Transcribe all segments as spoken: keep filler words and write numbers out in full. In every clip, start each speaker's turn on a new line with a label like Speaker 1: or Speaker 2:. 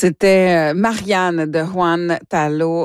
Speaker 1: C'était Marianne de Juan Talo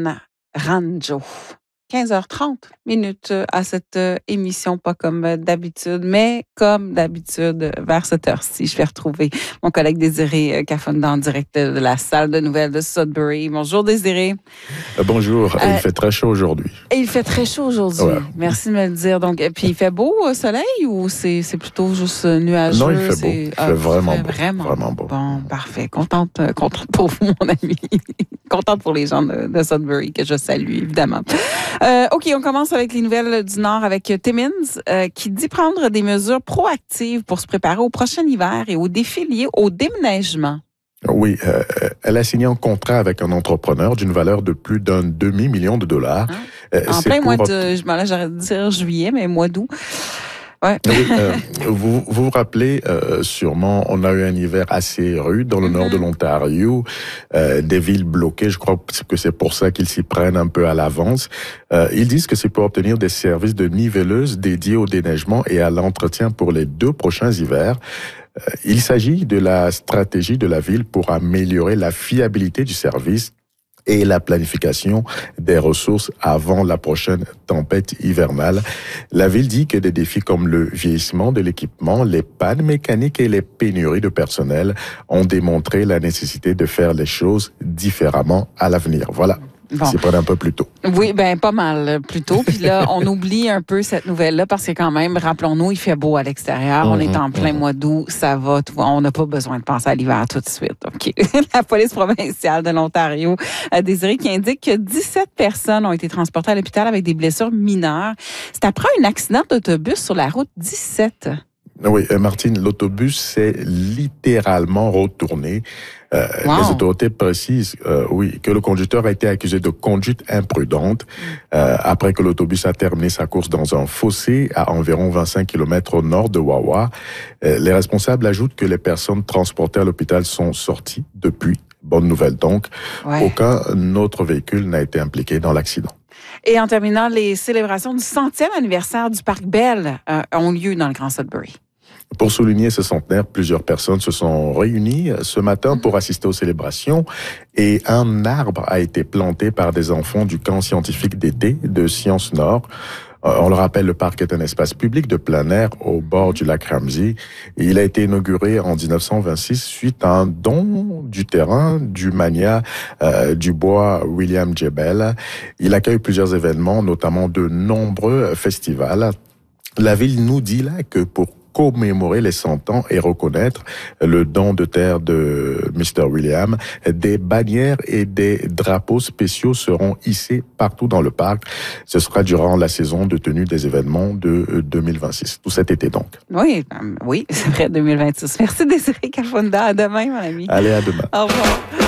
Speaker 1: Naranjo. quinze heures trente minutes à cette émission, pas comme d'habitude, mais comme d'habitude, vers cette heure-ci, je vais retrouver mon collègue Désiré Kafonda en direct de la salle de nouvelles de Sudbury. Bonjour Désiré.
Speaker 2: Euh, bonjour, euh, il fait très chaud aujourd'hui.
Speaker 1: Et il fait très chaud aujourd'hui, ouais. Merci de me le dire. Donc, puis il fait beau au soleil ou c'est, c'est plutôt juste nuageux?
Speaker 2: Non, il fait beau, il
Speaker 1: ah,
Speaker 2: fait vraiment
Speaker 1: fait
Speaker 2: beau.
Speaker 1: Vraiment,
Speaker 2: vraiment beau.
Speaker 1: Bon, parfait. Contente, contente pour vous, mon ami. Contente pour les gens de, de Sudbury, que je salue, évidemment. Euh, OK, on commence avec les nouvelles du Nord avec Timmins, euh, qui dit prendre des mesures proactives pour se préparer au prochain hiver et aux défis liés au déneigement.
Speaker 2: Oui, euh, elle a signé un contrat avec un entrepreneur d'une valeur de plus d'un demi-million de dollars.
Speaker 1: Hein? En plein mois de, je m'en j'aurais dû dire juillet, mais mois d'août. Ouais.
Speaker 2: Oui, euh, vous, vous vous rappelez euh, sûrement, on a eu un hiver assez rude dans le mm-hmm. nord de l'Ontario, euh, des villes bloquées. Je crois que c'est pour ça qu'ils s'y prennent un peu à l'avance. Euh, ils disent que c'est pour obtenir des services de nivelleuses dédiés au déneigement et à l'entretien pour les deux prochains hivers. Euh, il s'agit de la stratégie de la ville pour améliorer la fiabilité du service et la planification des ressources avant la prochaine tempête hivernale. La ville dit que des défis comme le vieillissement de l'équipement, les pannes mécaniques et les pénuries de personnel ont démontré la nécessité de faire les choses différemment à l'avenir. Voilà. Bon. C'est pas un peu plus tôt.
Speaker 1: Oui, ben pas mal plus tôt. Puis là, on oublie un peu cette nouvelle-là parce que quand même, rappelons-nous, il fait beau à l'extérieur. Mm-hmm, on est en plein mm-hmm. mois d'août, ça va. Tout, on n'a pas besoin de penser à l'hiver tout de suite. OK. La police provinciale de l'Ontario a Désiré qui indique que dix-sept personnes ont été transportées à l'hôpital avec des blessures mineures. C'est après un accident d'autobus sur la route dix-sept.
Speaker 2: Oui, Martine, l'autobus s'est littéralement retourné. Euh, wow. Les autorités précisent, euh, oui, que le conducteur a été accusé de conduite imprudente euh, après que l'autobus a terminé sa course dans un fossé à environ vingt-cinq kilomètres au nord de Wawa. Euh, les responsables ajoutent que les personnes transportées à l'hôpital sont sorties depuis. Bonne nouvelle donc. Ouais. Aucun autre véhicule n'a été impliqué dans l'accident.
Speaker 1: Et en terminant, les célébrations du centième anniversaire du Parc Bell euh, ont lieu dans le Grand Sudbury.
Speaker 2: Pour souligner ce centenaire, plusieurs personnes se sont réunies ce matin pour assister aux célébrations et un arbre a été planté par des enfants du camp scientifique d'été de Sciences Nord. On le rappelle, le parc est un espace public de plein air au bord du lac Ramsey. Il a été inauguré en dix-neuf cent vingt-six suite à un don du terrain du magnat euh, du bois William J. Bell. Il accueille plusieurs événements, notamment de nombreux festivals. La ville nous dit là que pour commémorer les cent ans et reconnaître le don de terre de mister William, des bannières et des drapeaux spéciaux seront hissés partout dans le parc. Ce sera durant la saison de tenue des événements de deux mille vingt-six, tout cet été donc.
Speaker 1: Oui, euh, oui, c'est vrai, deux mille vingt-six. Merci Désiré Kafonda. À demain, mon ami.
Speaker 2: Allez, à demain.
Speaker 1: Au revoir.